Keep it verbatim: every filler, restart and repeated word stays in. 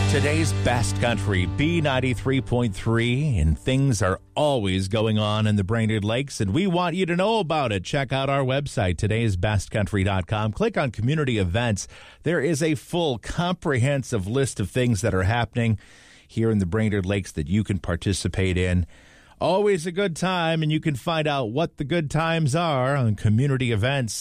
Today's best country, B ninety-three point three, and things are always going on in the Brainerd Lakes, and we want you to know about it. Check out our website, todays best country dot com. Click on community events. There is a full, comprehensive list of things that are happening here in the Brainerd Lakes that you can participate in. Always a good time, and you can find out what the good times are on community events.